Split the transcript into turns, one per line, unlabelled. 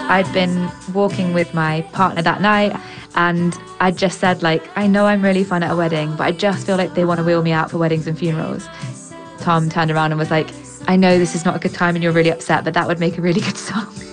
I'd been walking with my partner that night, and I just said, like, I know I'm really fun at a wedding, but I just feel like they want to wheel me out for weddings and funerals. Tom turned around and was like, I know this is not a good time and you're really upset, but that would make a really good song.